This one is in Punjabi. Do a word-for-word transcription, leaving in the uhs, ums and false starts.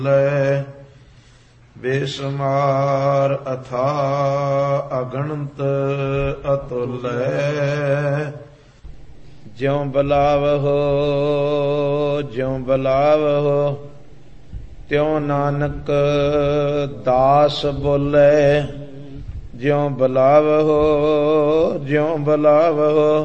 ਲੈ ਬੇਸ਼ੁਮਾਰ ਅਥਾਹ ਅਗਣਤ ਅਤੁਲੈ। ਜਿਉ ਬੁਲਾਵਹੁ ਜਿਉ ਬੁਲਾਵਹੁ ਤਿਉ ਨਾਨਕ ਦਾਸ ਬੋਲੇ। ਜਿਉ ਬੁਲਾਵਹੁ ਜਿਉ ਬੁਲਾਵਹੁ